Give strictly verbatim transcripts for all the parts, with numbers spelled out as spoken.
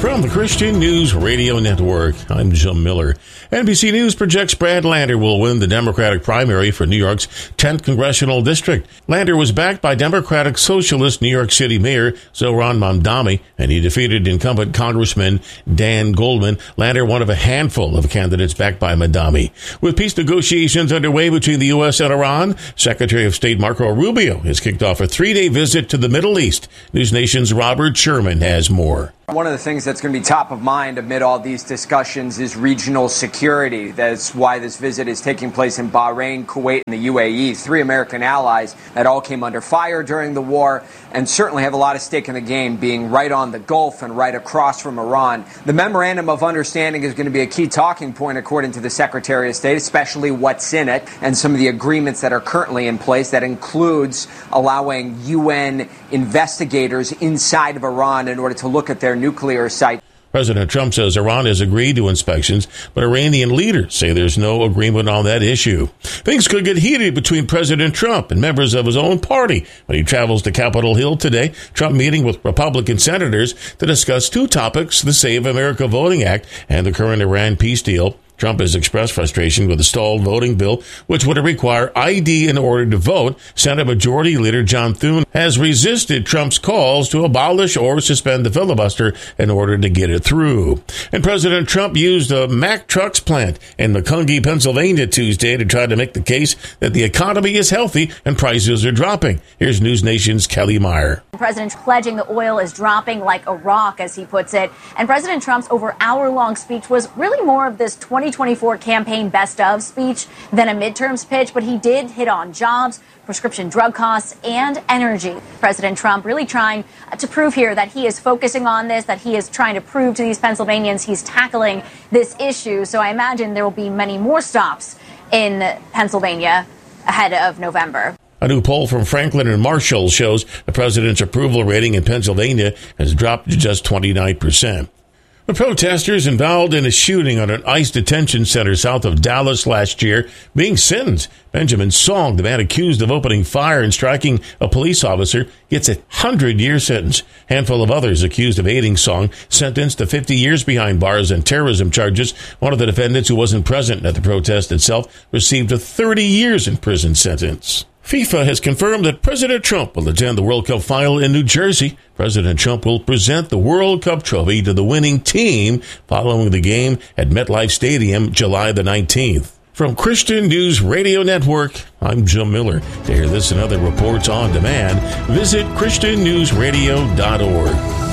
From the Christian News Radio Network, I'm Jim Miller. N B C News projects Brad Lander will win the Democratic primary for New York's tenth Congressional District. Lander was backed by Democratic Socialist New York City Mayor Zohran Mamdani, and he defeated incumbent Congressman Dan Goldman. Lander, one of a handful of candidates backed by Mamdani. With peace negotiations underway between the U S and Iran, Secretary of State Marco Rubio has kicked off a three-day visit to the Middle East. News Nation's Robert Sherman has more. One of the things that's going to be top of mind amid all these discussions is regional security. That's why this visit is taking place in Bahrain, Kuwait, and the U A E, three American allies that all came under fire during the war and certainly have a lot of stake in the game, being right on the Gulf and right across from Iran. The Memorandum of Understanding is going to be a key talking point, according to the Secretary of State, especially what's in it and some of the agreements that are currently in place. That includes allowing U N investigators inside of Iran in order to look at their nuclear site. President Trump says Iran has agreed to inspections, but Iranian leaders say there's no agreement on that issue. Things could get heated between President Trump and members of his own party when he travels to Capitol Hill today. Trump meeting with Republican senators to discuss two topics, the Save America Voting Act and the current Iran peace deal. Trump has expressed frustration with the stalled voting bill, which would require I D in order to vote. Senate Majority Leader John Thune has resisted Trump's calls to abolish or suspend the filibuster in order to get it through. And President Trump used a Mack Trucks plant in Macungie, Pennsylvania Tuesday to try to make the case that the economy is healthy and prices are dropping. Here's News Nation's Kelly Meyer. The president pledging the oil is dropping like a rock, as he puts it. And President Trump's over hour-long speech was really more of this twenty twenty-four campaign best of speech than a midterms pitch, but he did hit on jobs, prescription drug costs, and energy. President Trump really trying to prove here that he is focusing on this, that he is trying to prove to these Pennsylvanians he's tackling this issue. So I imagine there will be many more stops in Pennsylvania ahead of November. A new poll from Franklin and Marshall shows the president's approval rating in Pennsylvania has dropped to just twenty-nine percent. The protesters involved in a shooting on an ICE detention center south of Dallas last year being sentenced. Benjamin Song, the man accused of opening fire and striking a police officer, gets a hundred-year sentence. A handful of others accused of aiding Song sentenced to fifty years behind bars and terrorism charges. One of the defendants, who wasn't present at the protest itself, received a thirty years in prison sentence. FIFA has confirmed that President Trump will attend the World Cup final in New Jersey. President Trump will present the World Cup trophy to the winning team following the game at MetLife Stadium July the nineteenth. From Christian News Radio Network, I'm Jim Miller. To hear this and other reports on demand, visit christian news radio dot org.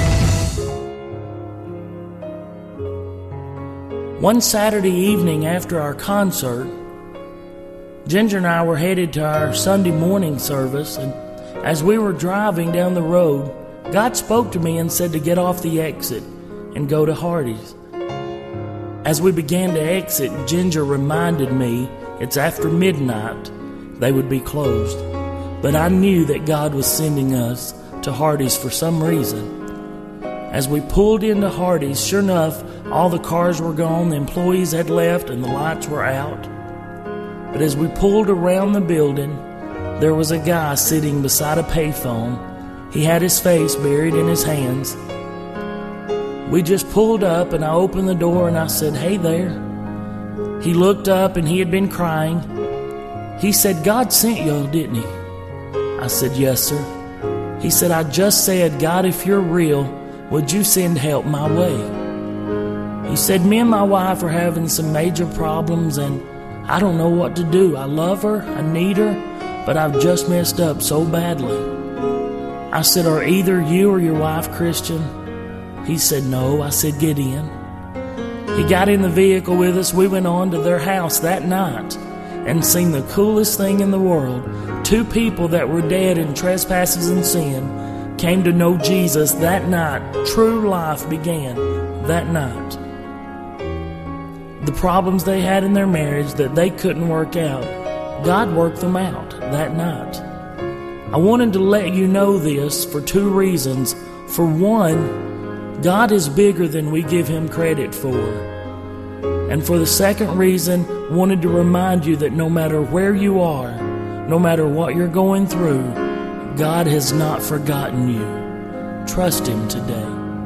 One Saturday evening after our concert, Ginger and I were headed to our Sunday morning service, and as we were driving down the road, God spoke to me and said to get off the exit and go to Hardee's. As we began to exit, Ginger reminded me it's after midnight, they would be closed. But I knew that God was sending us to Hardee's for some reason. As we pulled into Hardee's, sure enough, all the cars were gone, the employees had left, and the lights were out. But as we pulled around the building, there was a guy sitting beside a payphone. He had his face buried in his hands. We just pulled up, and I opened the door, and I said, "Hey there." He looked up, and he had been crying. He said, "God sent you, didn't he?" I said, "Yes, sir." He said, "I just said, God, if you're real, would you send help my way?" He said, "Me and my wife are having some major problems, and I don't know what to do. I love her, I need her, but I've just messed up so badly." I said, "Are either you or your wife Christian?" He said, "No." I said, "Get in." He got in the vehicle with us. We went on to their house that night and seen the coolest thing in the world. Two people that were dead in trespasses and sin came to know Jesus that night. True life began that night. The problems they had in their marriage that they couldn't work out, God worked them out that night. I wanted to let you know this for two reasons. For one, God is bigger than we give Him credit for. And for the second reason, wanted to remind you that no matter where you are, no matter what you're going through, God has not forgotten you. Trust Him today.